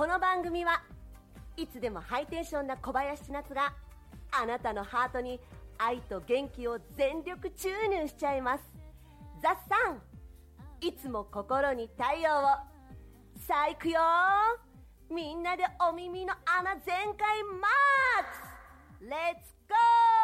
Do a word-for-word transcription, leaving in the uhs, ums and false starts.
この番組はいつでもハイテンションな小林千夏があなたのハートに愛と元気を全力注入しちゃいます。ザ・さん、いつも心に太陽を。さあ行くよ、みんなでお耳の穴全開マックス。レッツ